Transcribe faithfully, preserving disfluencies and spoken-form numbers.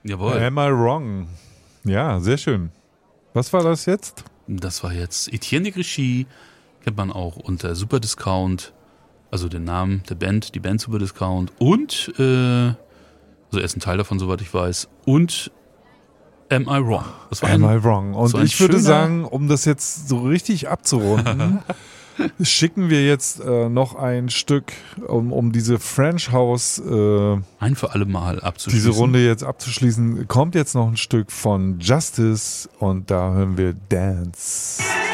Jawohl. Am I Wrong? Ja, sehr schön. Was war das jetzt? Das war jetzt Etienne de Clichy, kennt man auch unter Super Discount, also den Namen der Band, die Band Super Discount und, äh, also er ist ein Teil davon, soweit ich weiß, und Am I Wrong? Das war Am ein, I Wrong? Und so ein ich würde schöner- sagen, um das jetzt so richtig abzurunden, schicken wir jetzt äh, noch ein Stück, um, um diese French House, äh, ein für alle Mal abzuschließen. diese Runde jetzt abzuschließen. Kommt jetzt noch ein Stück von Justice und da hören wir Dance.